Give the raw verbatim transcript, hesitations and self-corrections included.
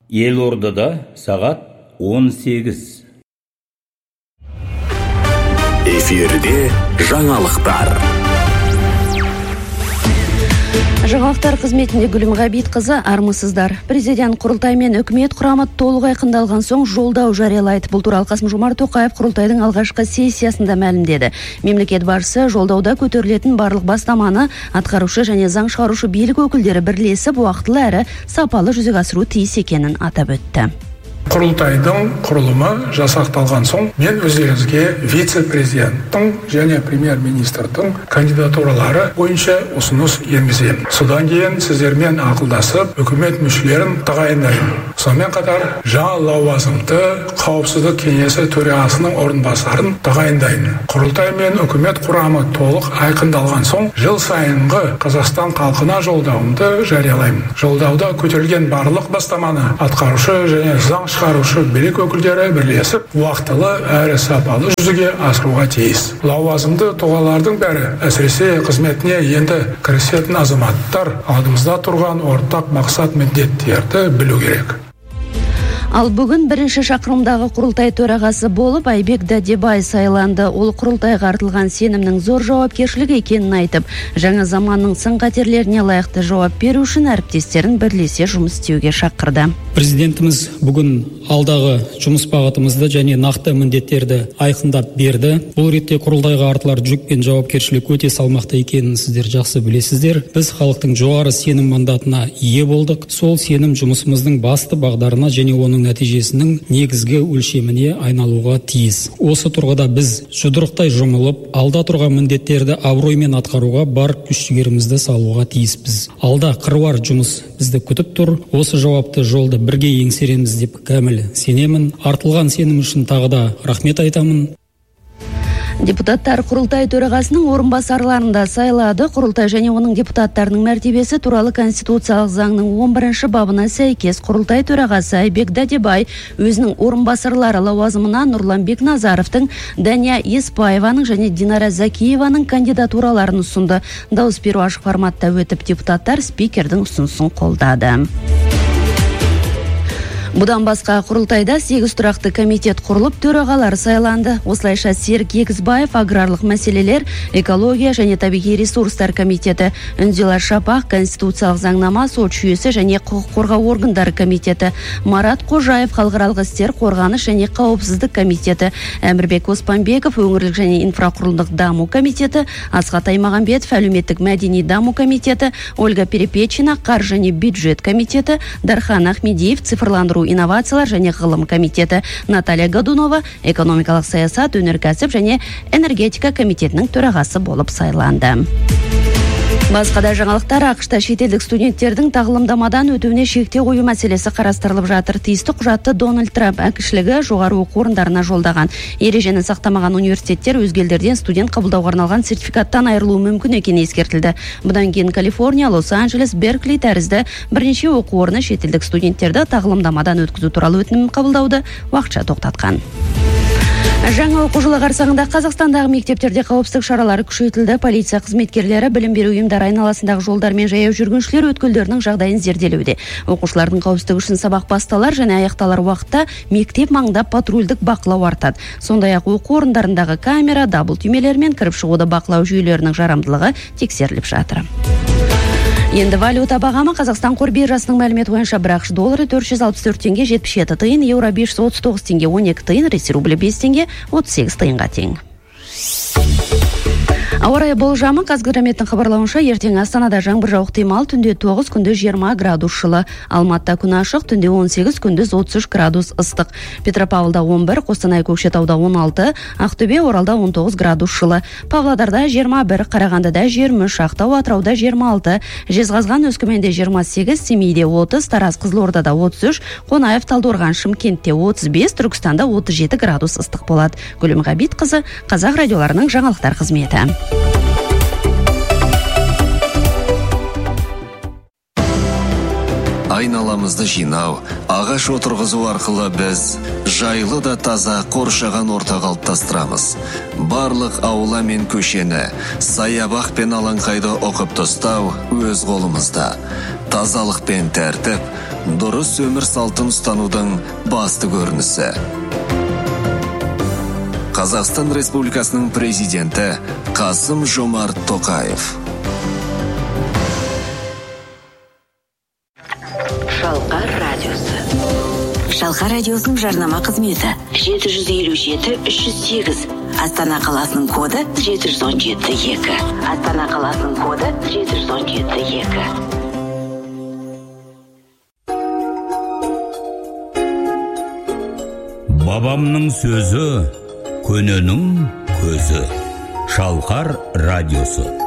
Елордада сағат он сегіз. Эфирде жаңалықтар. Жаңалықтар қызметінде Гүлім Ғабитқызы, армысыздар. Президент құрылтай мен үкімет құрамы толық айқындалған соң жолдау жариялайды. Бұл туралы Қасым-Жомарт Тоқаев құрылтайдың алғашқы сессиясында мәлімдеді. Мемлекет басшысы жолдауда көтерілетін барлық бастаманы атқарушы және заң шығарушы билік өкілдері бірлесіп уақытылы әрі сапалы жүзеге асыру тиіс екенін атап өтті. Құрылтайдың құрылымы жасақталған соң мен өздеріңізге вице-президенттің және премьер-министрдің кандидатуралары бойынша ұсыныс енгіземін. Содан кейін сіздермен ақылдасып, үкімет мүшелерін тағайындаймын. Сонымен қатар жаңа лауазымды қауіпсіздік кеңесі төрағасының орынбасарын тағайындаймын. Құрылтай мен үкімет құрамы толық айқындалған соң жыл сайынғы Қазақстан халқына жолдауымды жариялаймын. Жолдауда көтерілген барлық бастаманы атқарушы және заң шығарушы билік өкілдері бірлесіп уақытылы әрі сапалы жүзеге асыруға тиіс. Лауазымды тұлғалардың бәрі, әсіресе қызметіне енді кірісетін азаматтар алдымызда тұрған ортақ мақсат міндеттерді білу керек. Ал бүгін бірінші шақырымдағы құрылтай төрағасы болып Айбек Дадебай сайланды. Ол құрылтайға артылған сенімнің зор жауапкершілік екенін айтып, жаңа заманның сын-қатерлеріне лайықты жауап беру үшін әріптестерін бірлесе жұмыс істеуге шақырды. Президентіміз бүгін алдағы жұмыс бағытымызды және нақты міндеттерді айқындап берді. Бұл ретте құрылтайға артылар жүк пен жауапкершілік өте салмақты екенін сіздер жақсы білесіздер. Біз халықтың жоғары сенім мандатына ие болдық. Сол сенім жұмысымыздың басты бағдарына және оның нәтижесінің негізгі өлшеміне айналуға тиіс. Осы тұрғыда біз жұдырықтай жұмылып, алда тұрған міндеттерді абыроймен атқаруға бар күш-жігерімізді салуға тиіспіз. Алда қыруар жұмыс бізді күтіп тұр. Осы жауапты жолды бірге еңсереміз деп кәміл сенемін. Артылған сенім үшін тағы да рахмет айтамын. Депутаттар құрылтай төрағасының орынбасарларында сайлады. Құрылтай және оның депутаттарының мәртебесі туралы Конституциялық заңның он бірінші бабына сәйкес құрылтай төрағасы Айбек Дадебай өзінің орынбасарлары лауазымына Нұрланбек Назаровтың, Дания Еспаеваның және Динара Закиеваның кандидатураларын ұсынды. Дауыс беру ашық форматта өтіп, депутаттар спикердің ұсынысын қолдады. Бұдан басқа құрылтайда сегіз тұрақты комитет құрылып, төрағалары сайланды. Осылайша Серік Егізбаев аграрлық мәселелер, экология және табиғи ресурстар комитеті, Үнзила Шапақ конституциялық заңнама, сот жүйесі және құқық қорғау органдары комитеті, Марат Қожаев халықаралық істер, қорғаныс және қауіпсіздік комитеті, Әмірбек Оспанбеков өңірлік және инфрақұрылымдық даму комитеті, Асхат Аймағамбетов әлеуметтік мәдени даму комитеті, Ольга Перепечина қаржы және бюджет комитеті, Дархан Ахмедиев цифрландыру инновациялар және ғылым комитеті, Наталья Годунова экономикалық саясат, өнеркәсіп және энергетика комитетінің төрағасы болып сайланды. Басқада жаңалықтар, ақш-та шетелдік студенттердің тағылымдамадан өтуіне шектеу қою мәселесі қарастырылып жатыр. Тиісті құжатты Дональд Трамп әкімшілігі жоғары оқу орындарына жолдаған. Ережені сақтамаған университеттер өзгелерден студент қабылдауға арналған сертификаттан айырылуы мүмкін екені ескертілді. Бұдан кейін Калифорния, Лос-Анджелес, Беркли тәрізді бірнеше оқу орны шетелдік студенттерді тағылымдамадан өткізу туралы өтінім қабылдауды уақытша тоқтатқан. Жаңа оқу жылы қарсаңында Қазақстандағы мектептерде қауіпсіздік шаралары күшейтілді. Полиция қызметкерлері білім беру ұйымдары айналасындағы жолдар мен жаяу жүргіншілер өткелдерінің жағдайын зерделеуде. Оқушылардың қауіпсіздігі үшін сабақ басталар және аяқталар уақытта мектеп маңында патрульдік бақылау артады. Сондай-ақ оқу орындарындағы камера, дабыл түймелер мен кіріп шығуды бақылау жүйелерінің жарамдылығы тексеріліп жатыр. Енді валюта бағамы Қазақстан қор биржасының мәліметі бойынша бір ақш доллары төрт жүз алпыс төрт теңге жетпіс жеті тиын, еуро бес жүз отыз тоғыз теңге он екі тиын, ресей рублі бес теңге отыз сегіз тиынға тең. Ауа райы болжамы Қазгидрометтің хабарлауынша ертең Астанада жаңбыр жауып ықтимал, түнде тоғыз, күндіз жиырма градус жылы. Алматыда күн ашық, түнде он сегіз, күндіз отыз үш градус ыстық. Петропавлда он бір, Қостанай Көкшетауда он алты, Ақтөбе Оралда он тоғыз градус жылы. Павлодарда жиырма бір, Қарағандыда жиырма үш, Ақтау Атырауда жиырма алты, Жезқазған Өскеменде жиырма сегіз, Семейде отыз, Тараз Қызылордада отыз үш, Қонаев Талдықорған Шымкентте отыз бес, Түркістанда отыз жеті градус ыстық болады. Гүлім Ғабитқызы, Қазақ радиоларының жаңалықтар қызметі. Айналамызды жинау, ағаш отырғызу арқылы біз жайлы да таза қоршаған орта қалыптастырамыз. Барлық аула мен көшені, саябақ пен алаңқайды оқып тастау өз қолымызда. тазалық пен тәртіп дұрыс өмір салтын ұстанудың басты көрінісі. Қазақстан Республикасының президенті Қасым-Жомарт Тоқаев. Шалқар радиосы. Шалқар радиосының жарнама қызметі жеті жүз елу жеті үш жүз сегіз. Астана қаласының коды жеті жүз он жеті екі. Астана қаласының коды жеті жүз он жеті екі. Бабамның сөзі, көненің көзі. Шалқар радиосы.